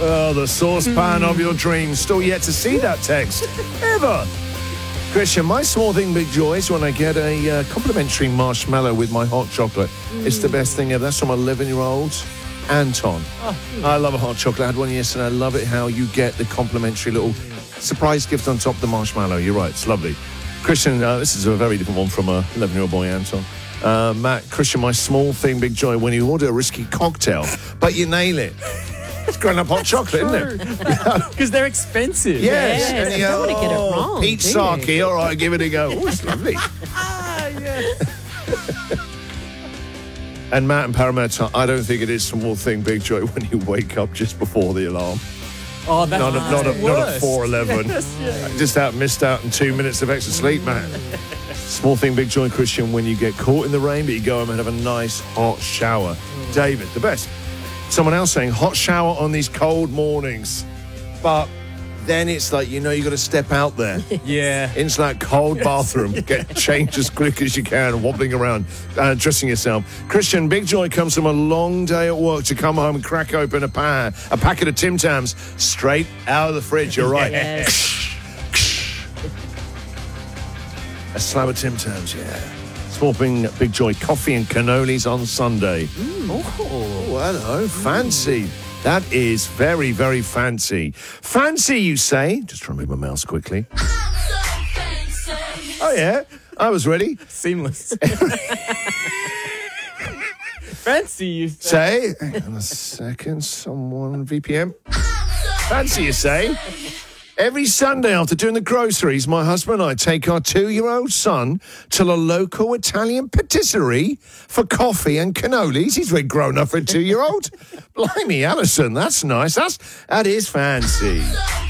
Oh, the saucepan of your dreams. Still yet to see that text. Ever. Christian, my small thing, big joy is when I get a complimentary marshmallow with my hot chocolate. It's the best thing ever. That's from 11-year-old Anton. I love a hot chocolate. I had one yesterday. I love it how you get the complimentary little surprise gift on top of the marshmallow. You're right. It's lovely. Christian, this is a very different one from a 11-year-old boy, Anton. Matt, Christian, my small thing, big joy, when you order a risky cocktail, but you nail it. It's grown-up hot chocolate, isn't it? Because they're expensive. Yes. Yes, And you don't want to get it wrong, Pete do you? Saki, all right, give it a go. Oh, it's lovely. And Matt and Parramatta, I don't think it is small thing, big joy, when you wake up just before the alarm. Oh, that's Not at worse. 4:11. Just missed out on 2 minutes of extra sleep, man. Small thing, big joy, Christian, when you get caught in the rain, but you go home and have a nice hot shower. David, the best. Someone else saying, hot shower on these cold mornings. But then it's like, you got to step out there. Yeah. Into that cold bathroom, get changed as quick as you can, wobbling around, dressing yourself. Christian, big joy comes from a long day at work to come home and crack open a packet of Tim Tams straight out of the fridge. You're right. Yes. A slab of Tim Tams, yeah. Small thing, big joy, coffee and cannolis on Sunday. Oh, hello, fancy. That is very, very fancy. Fancy, you say? Just try and move my mouse quickly. Oh, yeah. I was ready. Seamless. Fancy, you Say, hang on a second, someone, VPN. Fancy, you say? Every Sunday after doing the groceries, my husband and I take our 2-year-old son to the local Italian patisserie for coffee and cannolis. He's very grown up for a 2-year-old. Blimey, Alison, that's nice. That is fancy.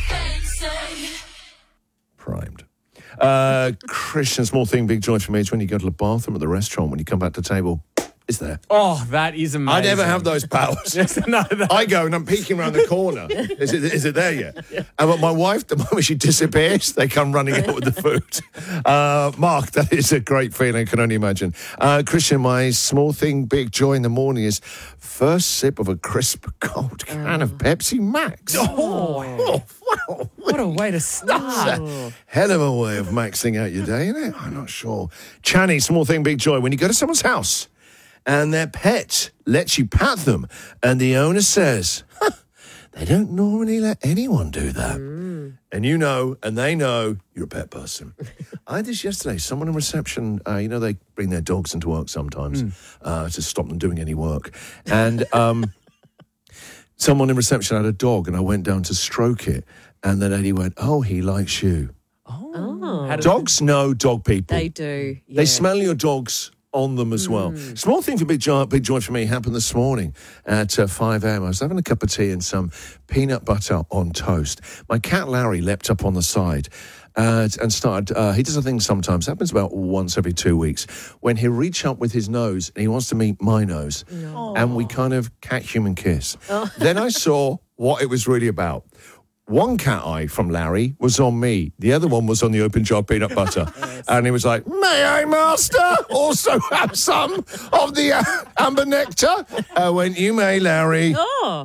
Primed. Christian, small thing, big joy for me is when you go to the bathroom at the restaurant, when you come back to the table, it's there. Oh, that is amazing. I never have those powers. I go and I'm peeking around the corner. Is it there yet? And my wife, the moment she disappears, they come running out with the food. Mark, that is a great feeling, I can only imagine. Christian, my small thing, big joy in the morning is first sip of a crisp, cold can of Pepsi Max. Oh, wow. what a way to That's start. a hell of a way of maxing out your day, isn't it? I'm not sure. Channy, small thing, big joy. When you go to someone's house and their pet lets you pat them and the owner says, they don't normally let anyone do that. And you know, and they know you're a pet person. I had this yesterday. Someone in reception, they bring their dogs into work sometimes to stop them doing any work. And someone in reception had a dog and I went down to stroke it. And the lady went, oh, he likes you. Oh. Dogs know dog people. They do. They smell your dogs on them as well. Small thing for big joy for me happened this morning at 5 a.m. I was having a cup of tea and some peanut butter on toast. My cat Larry leapt up on the side and started, he does a thing sometimes, happens about once every 2 weeks, when he'll reach up with his nose and he wants to meet my nose. And we kind of cat human kiss. Then I saw what it was really about. One cat eye from Larry was on me. The other one was on the open jar peanut butter. And he was like, may I, master, also have some of the amber nectar? I went, you may, Larry. Oh.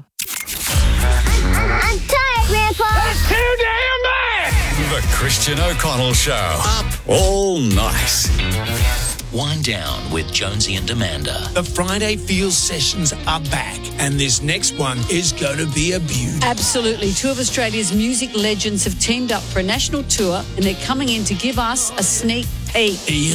I'm tired, Grandpa. That's too damn bad! The Christian O'Connell Show. Up all night. Wind Down with Jonesy and Amanda. The Friday Feels sessions are back, and this next one is going to be a beauty. Absolutely. Two of Australia's music legends have teamed up for a national tour, and they're coming in to give us a sneak peek. Ian